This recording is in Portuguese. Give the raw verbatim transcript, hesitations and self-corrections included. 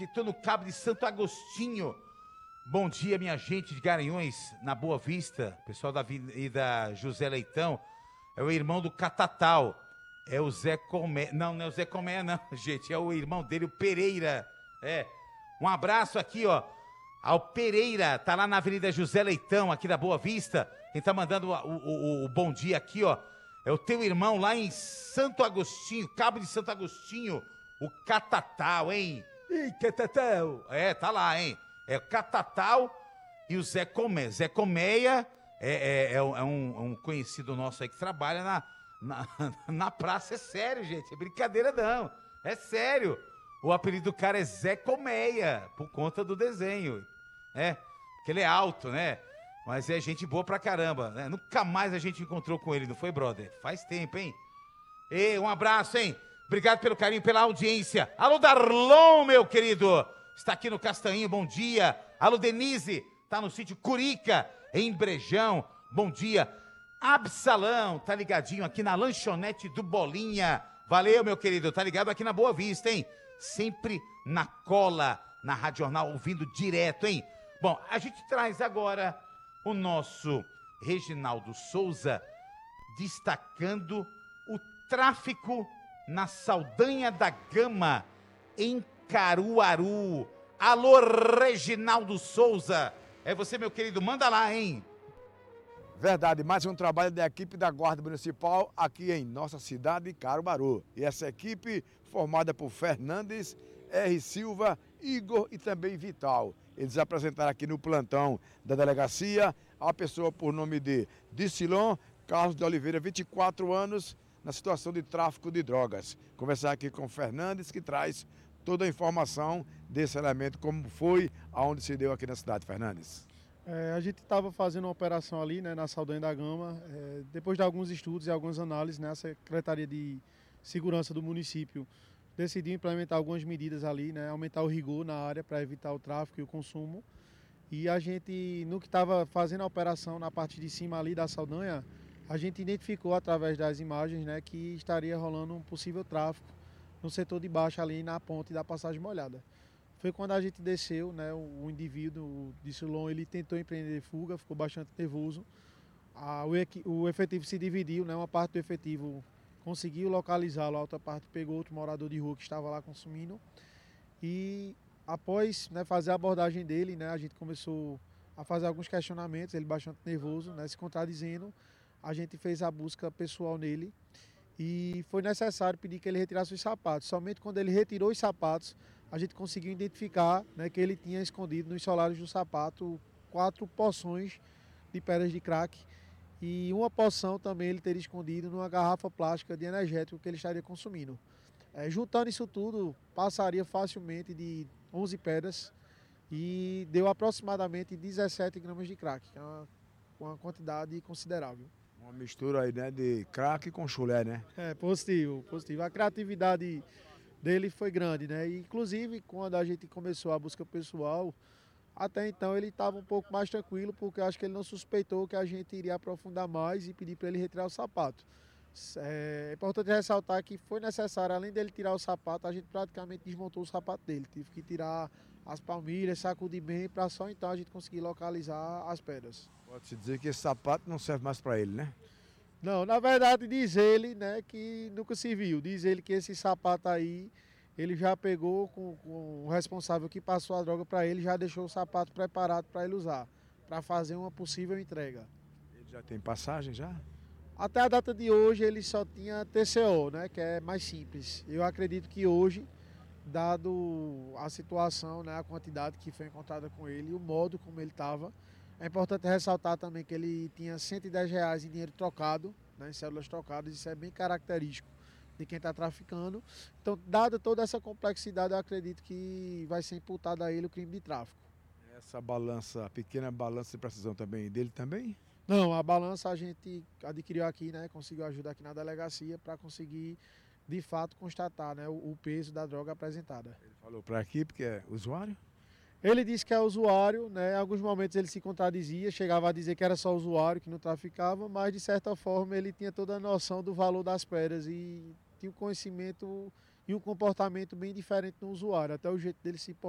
aqui, tô no Cabo de Santo Agostinho. Bom dia, minha gente de Garanhuns, na Boa Vista. Pessoal da Avenida José Leitão. É o irmão do Catatal. É o Zé Comé. Não, não é o Zé Comé, não, gente. É o irmão dele, o Pereira. É. Um abraço aqui, ó, ao Pereira. Tá lá na Avenida José Leitão, aqui da Boa Vista. Quem tá mandando o, o, o, o bom dia aqui, ó, é o teu irmão lá em Santo Agostinho, Cabo de Santo Agostinho. O Catatal, hein? Ih, Catatal. É, tá lá, hein? É o Catatal e o Zé Comé. Zé Coméia é, é, é, um, é um conhecido nosso aí que trabalha na, na, na praça. É sério, gente. É brincadeira, não. É sério. O apelido do cara é Zé Coméia, por conta do desenho. É, porque ele é alto, né? Mas é gente boa pra caramba, né? Nunca mais a gente encontrou com ele, não foi, brother? Faz tempo, hein? Ei, um abraço, hein? Obrigado pelo carinho, pela audiência. Alô, Darlon, meu querido. Está aqui no Castanhinho, bom dia. Alô, Denise, tá no sítio Curica, em Brejão. Bom dia. Absalão, tá ligadinho aqui na lanchonete do Bolinha. Valeu, meu querido, tá ligado aqui na Boa Vista, hein? Sempre na cola, na Rádio Jornal, ouvindo direto, hein? Bom, a gente traz agora o nosso Reginaldo Souza destacando o tráfico na Saldanha da Gama, em Caruaru. Alô, Reginaldo Souza. É você, meu querido, manda lá, hein? Verdade, mais um trabalho da equipe da Guarda Municipal aqui em nossa cidade, Caruaru. E essa equipe formada por Fernandes, R. Silva, Igor e também Vital. Eles apresentaram aqui no plantão da delegacia a pessoa por nome de Dicilon Carlos de Oliveira, vinte e quatro anos, na situação de tráfico de drogas. Conversar aqui com Fernandes, que traz toda a informação desse elemento, como foi, aonde se deu aqui na cidade, Fernandes. É, a gente estava fazendo uma operação ali, né, na Saldanha da Gama, é, depois de alguns estudos e algumas análises, né, a Secretaria de Segurança do município decidiu implementar algumas medidas ali, né, aumentar o rigor na área para evitar o tráfico e o consumo. E a gente, no que estava fazendo a operação na parte de cima ali da Saldanha, a gente identificou através das imagens, né, que estaria rolando um possível tráfico no setor de baixo ali na ponte da Passagem Molhada. Foi quando a gente desceu, né, o indivíduo, o Dicilon, ele tentou empreender fuga, ficou bastante nervoso. A, o, o efetivo se dividiu, né, uma parte do efetivo conseguiu localizá-lo, a outra parte pegou outro morador de rua que estava lá consumindo. E após, né, fazer a abordagem dele, né, a gente começou a fazer alguns questionamentos, ele bastante nervoso, né, se contradizendo. A gente fez a busca pessoal nele e foi necessário pedir que ele retirasse os sapatos. Somente quando ele retirou os sapatos, a gente conseguiu identificar, né, que ele tinha escondido nos solares do sapato quatro porções de pedras de crack e uma porção também ele teria escondido numa garrafa plástica de energético que ele estaria consumindo. É, juntando isso tudo, passaria facilmente de onze pedras e deu aproximadamente dezessete gramas de crack, que é uma, uma quantidade considerável. Uma mistura aí, né, de crack com chulé, né? É, positivo, positivo. A criatividade dele foi grande, né? E, inclusive, quando a gente começou a busca pessoal, até então ele estava um pouco mais tranquilo, porque eu acho que ele não suspeitou que a gente iria aprofundar mais e pedir para ele retirar o sapato. É importante ressaltar que foi necessário, além dele tirar o sapato, a gente praticamente desmontou o sapato dele. Tive que tirar as palmilhas, sacudir bem, para só então a gente conseguir localizar as pedras. Pode-se dizer que esse sapato não serve mais para ele, né? Não, na verdade diz ele, né, que nunca se viu. Diz ele que esse sapato aí, ele já pegou com, com o responsável que passou a droga para ele, já deixou o sapato preparado para ele usar, para fazer uma possível entrega. Ele já tem passagem já? Até a data de hoje ele só tinha T C O, né, que é mais simples. Eu acredito que hoje, dado a situação, né, a quantidade que foi encontrada com ele e o modo como ele estava, é importante ressaltar também que ele tinha cento e dez reais em dinheiro trocado, né, em cédulas trocadas, isso é bem característico de quem está traficando. Então, dada toda essa complexidade, eu acredito que vai ser imputado a ele o crime de tráfico. Essa balança, pequena balança de precisão também, dele também? Não, a balança a gente adquiriu aqui, né, conseguiu ajuda aqui na delegacia para conseguir, de fato, constatar, né, o, o peso da droga apresentada. Ele falou para a equipe que é usuário? Ele disse que é usuário, né? Em alguns momentos ele se contradizia, chegava a dizer que era só usuário, que não traficava, mas de certa forma ele tinha toda a noção do valor das pedras e tinha um conhecimento e um comportamento bem diferente do usuário, até o jeito dele se portar.